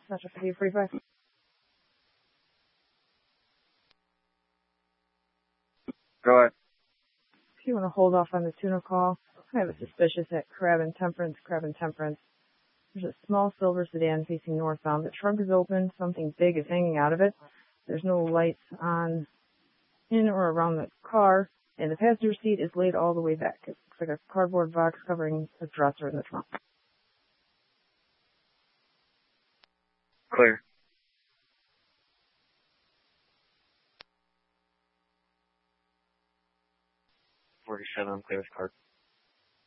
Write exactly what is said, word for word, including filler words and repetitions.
Metro fifty forty-five. Go ahead. If you want to hold off on the tuna call, I have a suspicious at Crab and Temperance, Crab and Temperance. There's a small silver sedan facing northbound. The trunk is open. Something big is hanging out of it. There's no lights on in or around the car, and the passenger seat is laid all the way back. It looks like a cardboard box covering a dresser in the trunk. Clear. forty-seven, clear as card.